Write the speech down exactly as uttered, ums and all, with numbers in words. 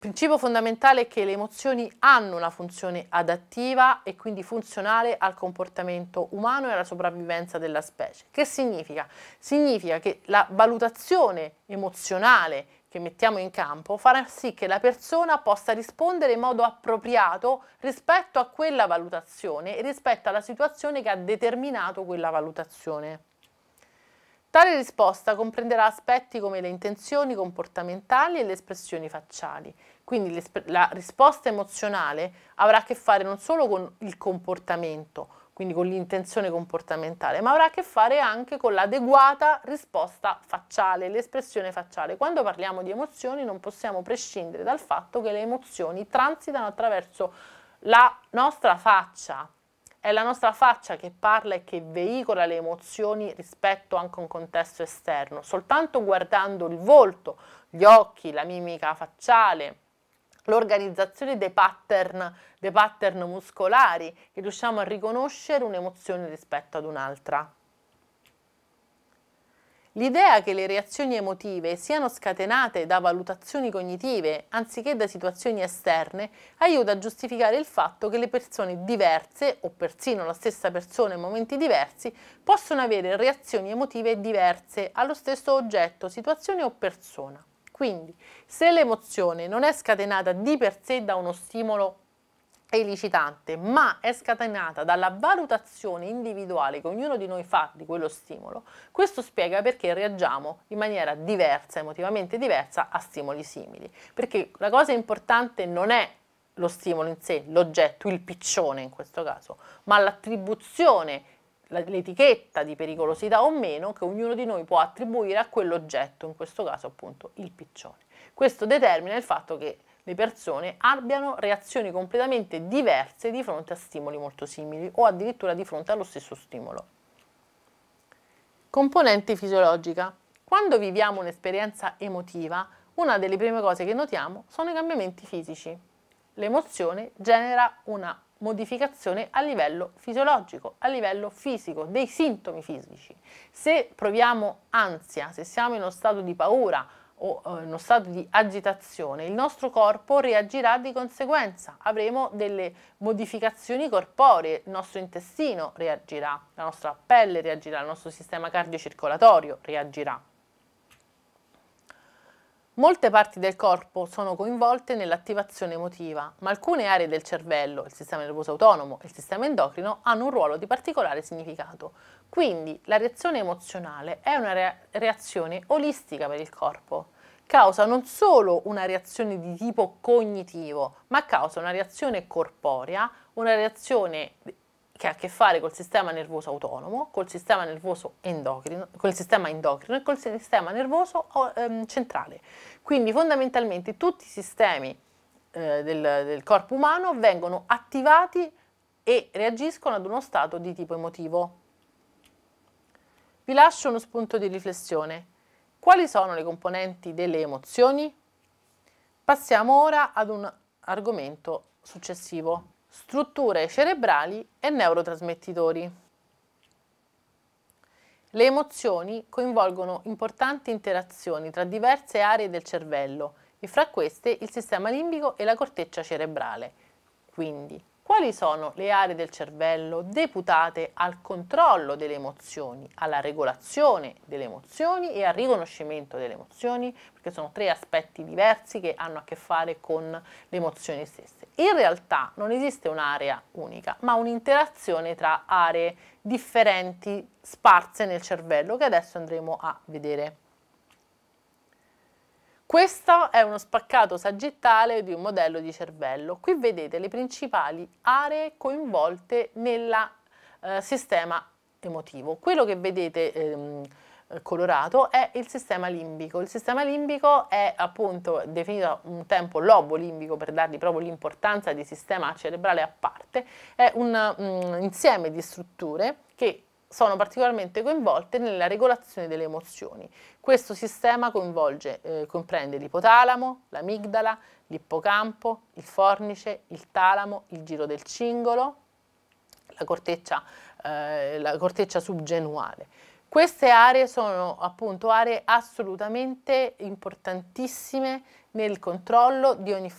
Principio fondamentale è che le emozioni hanno una funzione adattiva e quindi funzionale al comportamento umano e alla sopravvivenza della specie. Che significa? Significa che la valutazione emozionale che mettiamo in campo farà sì che la persona possa rispondere in modo appropriato rispetto a quella valutazione e rispetto alla situazione che ha determinato quella valutazione. Tale risposta comprenderà aspetti come le intenzioni comportamentali e le espressioni facciali. Quindi la risposta emozionale avrà a che fare non solo con il comportamento, quindi con l'intenzione comportamentale, ma avrà a che fare anche con l'adeguata risposta facciale, l'espressione facciale. Quando parliamo di emozioni non possiamo prescindere dal fatto che le emozioni transitano attraverso la nostra faccia. È la nostra faccia che parla e che veicola le emozioni rispetto anche a un contesto esterno. Soltanto guardando il volto, gli occhi, la mimica facciale, l'organizzazione dei pattern, dei pattern muscolari, che riusciamo a riconoscere un'emozione rispetto ad un'altra. L'idea che le reazioni emotive siano scatenate da valutazioni cognitive anziché da situazioni esterne aiuta a giustificare il fatto che le persone diverse, o persino la stessa persona in momenti diversi, possono avere reazioni emotive diverse allo stesso oggetto, situazione o persona. Quindi, se l'emozione non è scatenata di per sé da uno stimolo elicitante, ma è scatenata dalla valutazione individuale che ognuno di noi fa di quello stimolo, questo spiega perché reagiamo in maniera diversa, emotivamente diversa, a stimoli simili. Perché la cosa importante non è lo stimolo in sé, l'oggetto, il piccione in questo caso, ma l'attribuzione, l'etichetta di pericolosità o meno che ognuno di noi può attribuire a quell'oggetto, in questo caso appunto il piccione. Questo determina il fatto che le persone abbiano reazioni completamente diverse di fronte a stimoli molto simili o addirittura di fronte allo stesso stimolo. Componente fisiologica. Quando viviamo un'esperienza emotiva, una delle prime cose che notiamo sono i cambiamenti fisici. L'emozione genera una modificazione a livello fisiologico, a livello fisico, dei sintomi fisici. Se proviamo ansia, se siamo in uno stato di paura o in uno stato di agitazione, il nostro corpo reagirà di conseguenza, avremo delle modificazioni corporee, il nostro intestino reagirà, la nostra pelle reagirà, il nostro sistema cardiocircolatorio reagirà. Molte parti del corpo sono coinvolte nell'attivazione emotiva, ma alcune aree del cervello, il sistema nervoso autonomo e il sistema endocrino, hanno un ruolo di particolare significato. Quindi la reazione emozionale è una re- reazione olistica per il corpo. Causa non solo una reazione di tipo cognitivo, ma causa una reazione corporea, una reazione che ha a che fare col sistema nervoso autonomo, col sistema nervoso endocrino, col sistema endocrino e col sistema nervoso ehm, centrale. Quindi fondamentalmente tutti i sistemi eh, del, del corpo umano vengono attivati e reagiscono ad uno stato di tipo emotivo. Vi lascio uno spunto di riflessione. Quali sono le componenti delle emozioni? Passiamo ora ad un argomento successivo. Strutture cerebrali e neurotrasmettitori. Le emozioni coinvolgono importanti interazioni tra diverse aree del cervello e fra queste il sistema limbico e la corteccia cerebrale. Quindi, quali sono le aree del cervello deputate al controllo delle emozioni, alla regolazione delle emozioni e al riconoscimento delle emozioni? Perché sono tre aspetti diversi che hanno a che fare con le emozioni stesse. In realtà non esiste un'area unica, ma un'interazione tra aree differenti sparse nel cervello che adesso andremo a vedere. Questo è uno spaccato sagittale di un modello di cervello. Qui vedete le principali aree coinvolte nel eh, sistema emotivo. Quello che vedete ehm, colorato è il sistema limbico. Il sistema limbico è appunto definito un tempo lobo limbico per dargli proprio l'importanza di sistema cerebrale a parte. È un um, insieme di strutture che sono particolarmente coinvolte nella regolazione delle emozioni. Questo sistema coinvolge, eh, comprende l'ipotalamo, l'amigdala, l'ippocampo, il fornice, il talamo, il giro del cingolo, la corteccia, eh, la corteccia subgenuale. Queste aree sono appunto aree assolutamente importantissime nel controllo di ogni